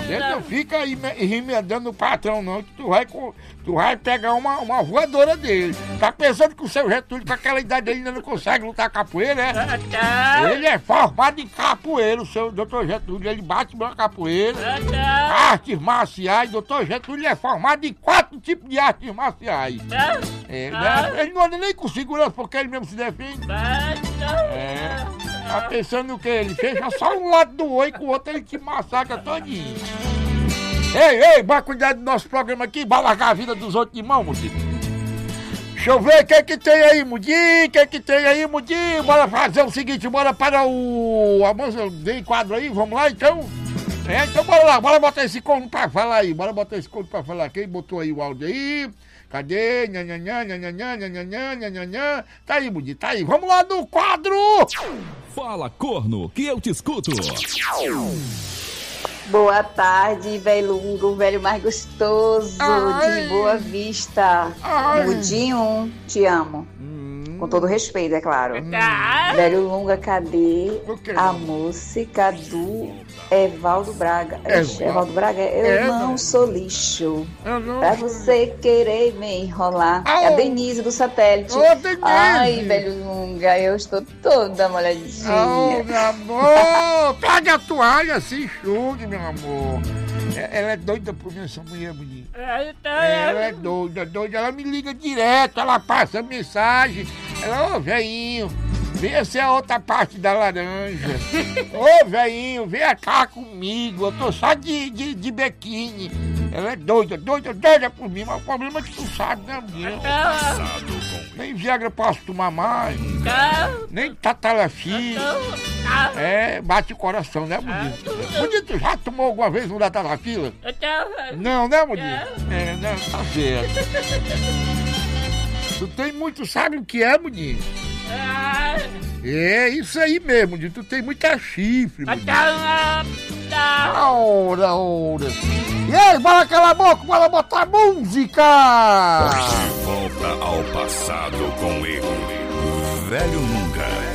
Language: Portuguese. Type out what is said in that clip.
Você não fica aí remedando no patrão, não, que tu vai pegar uma voadora dele. Tá pensando que o seu Getúlio, com aquela idade ainda não consegue lutar capoeira, né? Ele é formado em capoeira, o seu doutor Getúlio, ele bate na capoeira, artes marciais. Doutor Getúlio é formado em 4 tipos de artes marciais. Ele não anda nem com segurança, porque ele mesmo se defende. Tá pensando o quê? Ele fecha só um lado do olho e com o outro ele te massacra todinho. Ei, bora cuidar do nosso programa aqui, bora largar a vida dos outros de mão, Mudinho. Deixa eu ver o que tem aí, Mudinho, Bora fazer o seguinte, bora para o... A moça vem quadro aí, vamos lá então? Então bora lá, bora botar esse corno pra falar aí, Quem botou aí o áudio aí? Cadê? Tá aí, Mudinho, tá aí. Vamos lá no quadro! Fala, corno, que eu te escuto. Boa tarde, velho Lungo, o velho mais gostoso de Boa Vista. Mudinho, te amo. Com todo respeito, é claro. Velho Lunga, cadê a música do Evaldo Braga? Evaldo Braga, eu não sou lixo. Pra você querer me enrolar. É a Denise do Satélite. Ai, velho Lunga, eu estou toda molhadinha. Meu amor, pega a toalha, se enxugue, meu amor. Ela é doida por mim, essa mulher bonita. Ela é doida. Ela me liga direto, ela passa mensagem. Ela, velhinho, vem ser a outra parte da laranja. Velhinho, vem cá comigo. Eu tô só de biquíni. Ela é doida por mim, mas o problema é que tu sabe, né, mulher? Nem Viagra posso tomar mais. Nem Tatalafil. Bate o coração, né, Mudinho? Mudinho, tu já tomou alguma vez um da Tatalafila? Não, né, Mudinho? Não, tá certo. Tu tem muito, sabe o que é, Mudinho? É isso aí mesmo, Mudinho. Tu tem muita chifre, Mudinho. Ora. E aí, bora calar a boca, bora botar música! De volta ao passado com ele, velho